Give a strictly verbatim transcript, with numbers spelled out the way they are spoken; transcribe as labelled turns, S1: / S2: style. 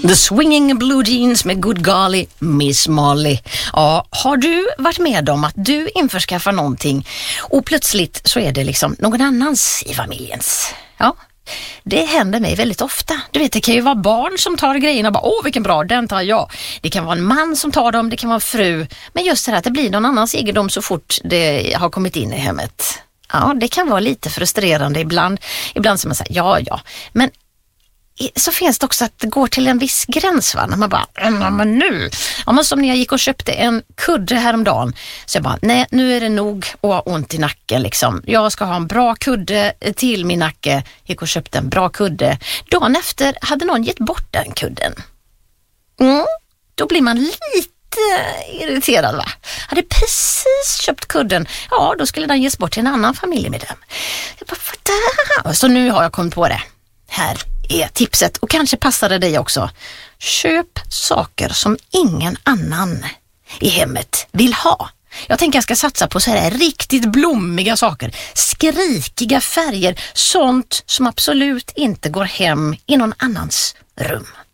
S1: The Swinging Blue Jeans med Good Golly, Miss Molly. Ja, har du varit med om att du införskaffar någonting och plötsligt så är det liksom någon annans i familjens? Ja, det händer mig väldigt ofta. Du vet, det kan ju vara barn som tar grejerna och bara, åh vilken bra, den tar jag. Det kan vara en man som tar dem, det kan vara en fru. Men just det här att det blir någon annans egendom så fort det har kommit in i hemmet. Ja, det kan vara lite frustrerande ibland. Ibland som man säger, ja, ja. Men så finns det också att det går till en viss gräns, va? När man bara, ja men nu. Ja, men som när jag gick och köpte en kudde häromdagen. Så jag bara, nej nu är det nog och har ont i nacken liksom. Jag ska ha en bra kudde till min nacke. Gick och köpte en bra kudde. Dagen efter hade någon gett bort den kudden. Mm, då blir man lite irriterad, va? Hade precis köpt kudden. Ja, då skulle den ges bort till en annan familjemedlem. Jag bara, vad? Så nu har jag kommit på det. Här är tipset, och kanske passar det dig också. Köp saker som ingen annan i hemmet vill ha. Jag tänker jag ska satsa på så här riktigt blommiga saker, skrikiga färger, sånt som absolut inte går hem i någon annans rum.